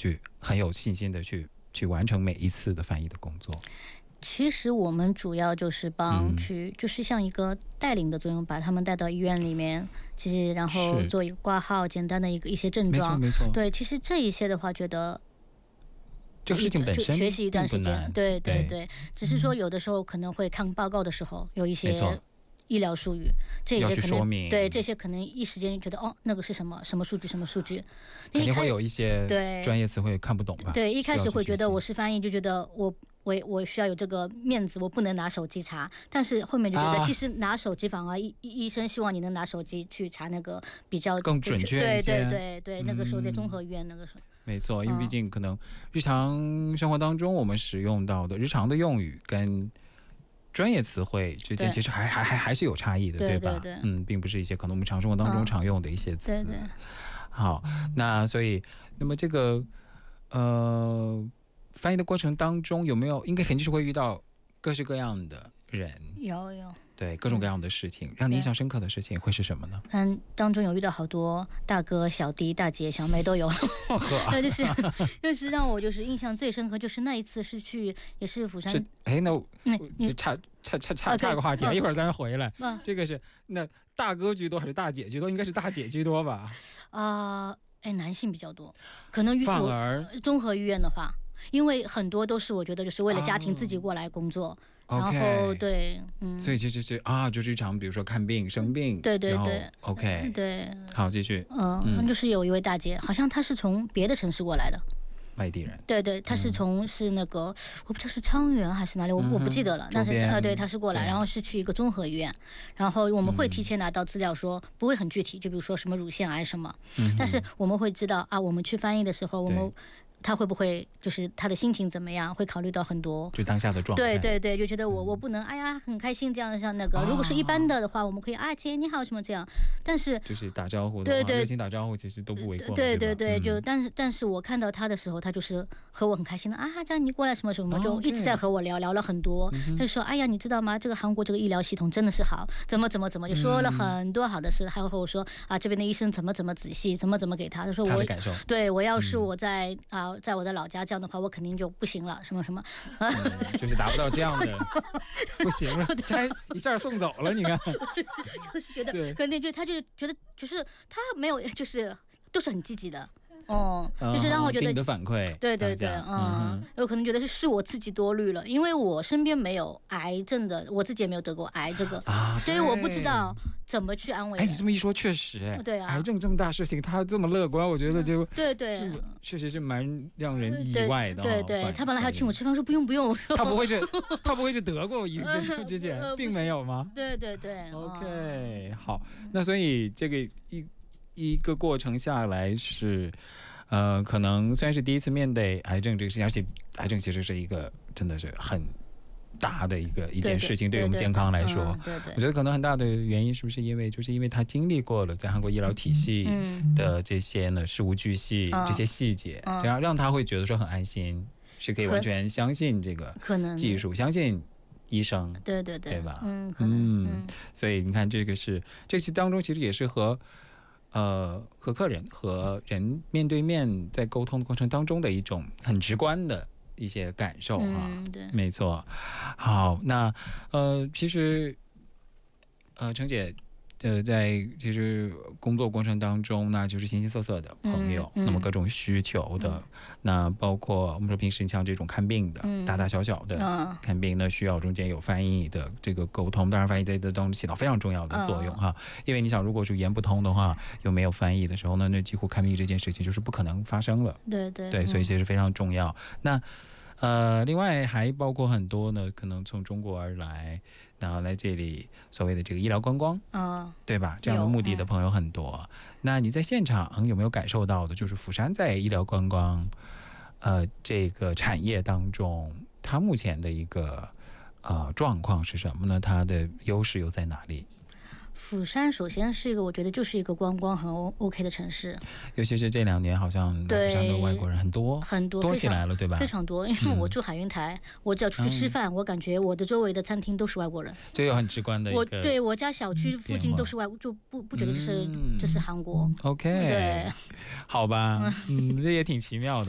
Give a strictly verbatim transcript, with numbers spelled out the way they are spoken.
去很有信心的去去完成每一次的翻译的工作？ 其实我们主要就是帮去、嗯、就是像一个带领的作用，把他们带到医院里面，其实然后做一个挂号，简单的一个一些症状。 没错没错。 对，其实这一些的话，觉得这个事情本身学习一段时间，对对 对, 对，只是说有的时候可能会看报告的时候有一些医疗术语，这些可能对这些可能一时间觉得哦，那个是什么什么数据什么数据， 肯定会有一些专业词汇看不懂吧？ 对，一开始会觉得我是翻译，就觉得我我我需要有这个面子，我不能拿手机查。但是后面就觉得，其实拿手机反而医、啊、医生希望你能拿手机去查那个比较更准确一些。 对对对对，那个时候在综合医院那个时候。 没错，因为毕竟可能日常生活当中我们使用到的日常的用语跟专业词汇之间其实还还还还是有差异的， 对, 对吧？ 对对对， 嗯，并不是一些可能我们日常生活当中常用的一些词。 嗯、对对。 好，那所以，那么这个呃翻译的过程当中，有没有应该肯定是会遇到各式各样的人？ 有有。 对，各种各样的事情，嗯、让你印象深刻的事情会是什么呢？ 嗯，当中有遇到好多大哥、小弟、大姐、小妹都有。那就是就是让我就是印象最深刻，就是那一次是去也是釜山。 哎，那我就差差差差差个话题啊，一会儿咱回来。嗯、这个是那大哥居多还是大姐居多？应该是大姐居多吧？ 啊、呃，哎，男性比较多，可能反而综合医院的话。因为很多都是我觉得就是为了家庭自己过来工作，哦、然后、okay, 对，嗯， 所以其实是啊，就是一场比如说看病生病， 对对对 ，OK， 对， 好，继续， 嗯，嗯就是有一位大姐，好像她是从别的城市过来的。 外地人， 对对，他是从、嗯、是那个我不知道是昌原还是哪里，我、嗯、我不记得了。但是呃，对，他是过来，然后是去一个综合医院，然后我们会提前拿到资料说，说不会很具体，就比如说什么乳腺癌什么，嗯、但是我们会知道啊，我们去翻译的时候，我们。他会不会就是他的心情怎么样？会考虑到很多， 就当下的状态。 对对对，就觉得我我不能哎呀很开心这样像那个。如果是一般的的话，我们可以啊姐你好什么这样。但是就是打招呼的话，对对，热情打招呼其实都不为过。 对对对，就但是但是我看到他的时候，他就是和我很开心的啊，这样你过来什么什么，就一直在和我聊聊了很多。他就说哎呀，你知道吗？这个韩国这个医疗系统真的是好，怎么怎么怎么，就说了很多好的事，还有和我说啊这边的医生怎么怎么仔细，怎么怎么给他。他说我对我要是我在啊在我的老家。这样的话我肯定就不行了，什么什么、 嗯、就是达不到这样的不行了，这一下送走了，你看就是觉得肯定就他就觉得就是他没有就是都是很积极的。哦、嗯，就是让我觉得、 嗯、的反馈， 对对对，嗯，有可能觉得是是我自己多虑了，因为我身边没有癌症的，我自己也没有得过癌这个，啊、所以我不知道怎么去安慰。 哎，你这么一说，确实，哎， 对啊， 癌症这么大事情，他这么乐观，我觉得就、嗯、 对对， 确实是蛮让人意外的。 对 对, 对，他本来还要请我吃饭，说不用不用， 他不会是他不会是得过癌症之前、呃、并没有吗？ 对对对 ，OK，、嗯、好，那所以这个一。一个过程下来是，呃，可能虽然是第一次面对癌症这个事情，而且癌症其实是一个真的是很大的一个一件事情，对我们健康来说， 对对， 我觉得可能很大的原因是不是因为就是因为他经历过了在韩国医疗体系的这些呢事无巨细、嗯、这些细节，然后、嗯、让他会觉得说很安心，是可以完全相信这个技术，相信。医生， 对对对， 对吧？ 嗯嗯，所以你看，这个是这期当中其实也是和。呃，和客人和人面对面在沟通的过程当中的一种很直观的一些感受啊， 嗯、对， 没错。好，那呃，其实呃，程姐呃，在其实工作过程当中，那就是形形色色的朋友，嗯嗯、那么各种需求的，嗯、那包括我们说平时像这种看病的，嗯、大大小小的、嗯、看病呢，需要中间有翻译的这个沟通，当然翻译在这当中起到非常重要的作用哈、嗯，因为你想，如果是语言不通的话，又没有翻译的时候呢，那几乎看病这件事情就是不可能发生了， 对对对，所以其实非常重要。嗯、那呃，另外还包括很多呢，可能从中国而来，然后来这里所谓的这个医疗观光， 嗯， 对吧？这样的目的的朋友很多。嗯、那你在现场有没有感受到的，就是釜山在医疗观光，呃，这个产业当中，它目前的一个呃状况是什么呢？它的优势又在哪里？ 釜山首先是一个我觉得就是一个观光很 OK 的城市， 尤其是这两年好像釜山的外国人很多很多多起来了，对吧？ 非常多，因为我住海云台、嗯、我只要出去吃饭、嗯、我感觉我的周围的餐厅都是外国人， 这有很直观的一个， 我对我家小区附近都是外，就不不觉得这是、嗯、这是韩国 OK， 对， 好吧，嗯，这也挺奇妙的。